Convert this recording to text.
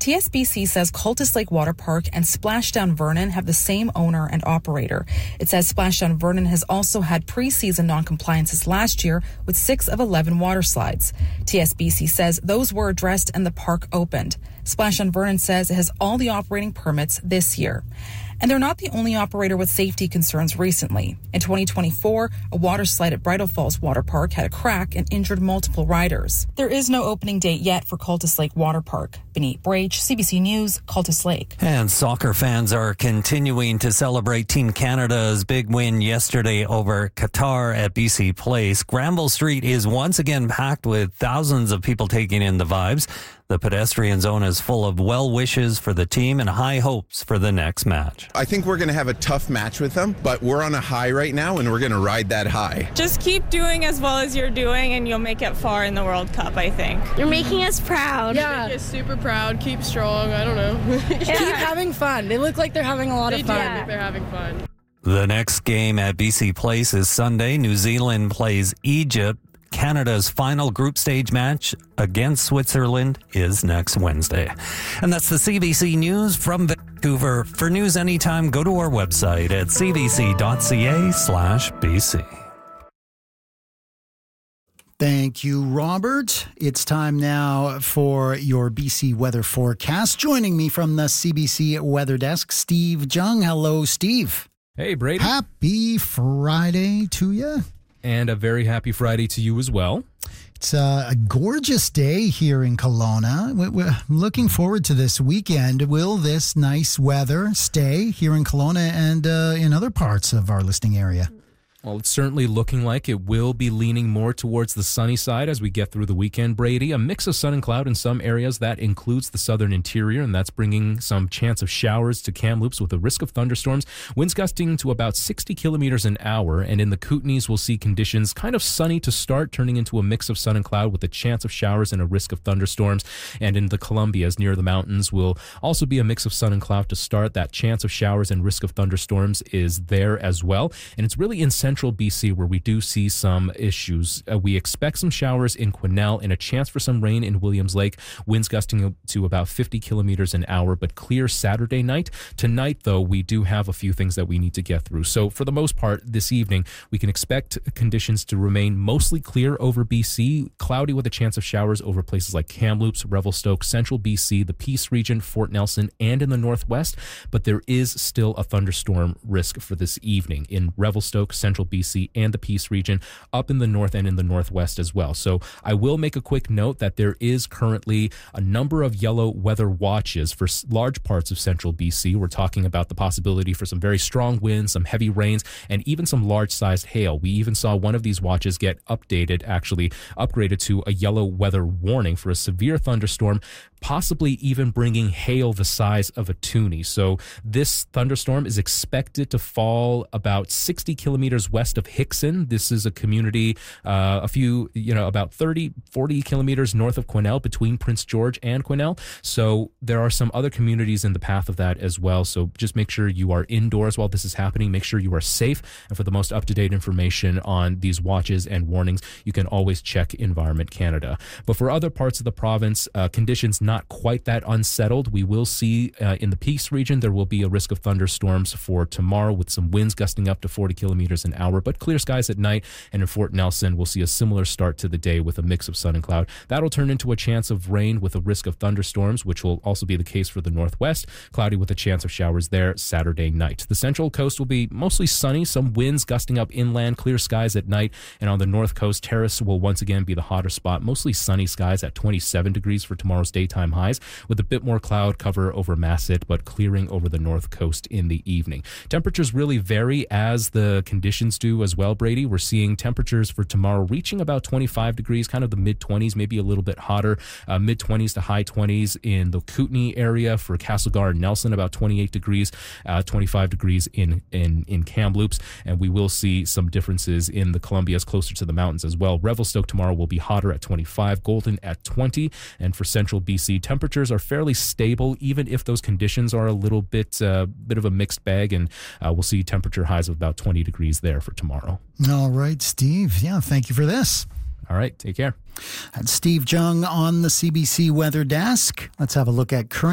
TSBC says Cultus Lake Water Park and Splashdown Vernon have the same owner and operator. It says Splashdown Vernon has also had preseason non-compliances last year with 6 of 11 water slides. TSBC says those were addressed and the park opened. Splashdown Vernon says it has all the operating permits this year. And they're not the only operator with safety concerns recently. In 2024, a water slide at Bridal Falls Water Park had a crack and injured multiple riders. There is no opening date yet for Cultus Lake Water Park. Benit Brach, CBC News, Cultus Lake. And soccer fans are continuing to celebrate Team Canada's big win yesterday over Qatar at BC Place. Granville Street is once again packed with thousands of people taking in the vibes. The pedestrian zone is full of well wishes for the team and high hopes for the next match. I think we're going to have a tough match with them, but we're on a high right now and we're going to ride that high. Just keep doing as well as you're doing and you'll make it far in the World Cup, I think. You're making us proud. Yeah. Make us super proud. Keep strong. I don't know. Keep having fun. They look like they're having a lot of fun. I think they're having fun. The next game at BC Place is Sunday. New Zealand plays Egypt. Canada's final group stage match against Switzerland is next Wednesday. And that's the CBC News from Vancouver. For news anytime, go to our website at cbc.ca/BC. Thank you, Robert. It's time now for your BC weather forecast. Joining me from the CBC Weather Desk, Steve Jung. Hello, Steve. Hey, Brady. Happy Friday to you. And a very happy Friday to you as well. It's a gorgeous day here in Kelowna. We're looking forward to this weekend. Will this nice weather stay here in Kelowna and in other parts of our listening area? Well, it's certainly looking like it will be leaning more towards the sunny side as we get through the weekend, Brady. A mix of sun and cloud in some areas. That includes the southern interior, and that's bringing some chance of showers to Kamloops with a risk of thunderstorms. Winds gusting to about 60 kilometers an hour, and in the Kootenays, we'll see conditions kind of sunny to start, turning into a mix of sun and cloud with a chance of showers and a risk of thunderstorms. And in the Columbias, near the mountains, will also be a mix of sun and cloud to start. That chance of showers and risk of thunderstorms is there as well. And it's really in central BC where we do see some issues. We expect some showers in Quesnel and a chance for some rain in Williams Lake. Winds gusting to about 50 kilometers an hour, but clear Saturday night. Tonight, though, we do have a few things that we need to get through. So for the most part, this evening, we can expect conditions to remain mostly clear over BC, cloudy with a chance of showers over places like Kamloops, Revelstoke, Central BC, the Peace region, Fort Nelson, and in the Northwest. But there is still a thunderstorm risk for this evening in Revelstoke, Central BC, and the Peace region, up in the north and in the northwest as well. So I will make a quick note that there is currently a number of yellow weather watches for large parts of central BC. We're talking about the possibility for some very strong winds, some heavy rains, and even some large-sized hail. We even saw one of these watches get updated, actually upgraded to a yellow weather warning for a severe thunderstorm, possibly even bringing hail the size of a toonie. So this thunderstorm is expected to fall about 60 kilometers west of Hickson. This is a community about 30, 40 kilometers north of Quesnel, between Prince George and Quesnel. So there are some other communities in the path of that as well. So just make sure you are indoors while this is happening. Make sure you are safe. And for the most up-to-date information on these watches and warnings, you can always check Environment Canada. But for other parts of the province, conditions not quite that unsettled. We will see in the Peace region, there will be a risk of thunderstorms for tomorrow with some winds gusting up to 40 kilometers an hour, but clear skies at night. And in Fort Nelson, we'll see a similar start to the day with a mix of sun and cloud. That'll turn into a chance of rain with a risk of thunderstorms, which will also be the case for the northwest. Cloudy with a chance of showers there Saturday night. The central coast will be mostly sunny, some winds gusting up inland, clear skies at night. And on the north coast, Terrace will once again be the hotter spot, mostly sunny skies at 27 degrees for tomorrow's daytime highs, with a bit more cloud cover over Masset, but clearing over the north coast in the evening. Temperatures really vary as the conditions do as well, Brady. We're seeing temperatures for tomorrow reaching about 25 degrees, kind of the mid-20s, maybe a little bit hotter, mid-20s to high 20s in the Kootenay area. For Castlegar and Nelson, about 28 degrees, 25 degrees in Kamloops. And we will see some differences in the Columbias closer to the mountains as well. Revelstoke tomorrow will be hotter at 25, Golden at 20. And for central BC, temperatures are fairly stable, even if those conditions are a little bit of a mixed bag. And we'll see temperature highs of about 20 degrees there for tomorrow. All right, Steve. Yeah, thank you for this. All right, take care. That's Steve Jung on the CBC Weather Desk. Let's have a look at current